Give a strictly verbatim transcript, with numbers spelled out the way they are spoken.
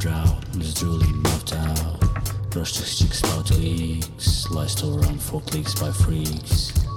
drought, is drooling knocked out. Brush to six about to X, lies to around four clicks by freaks.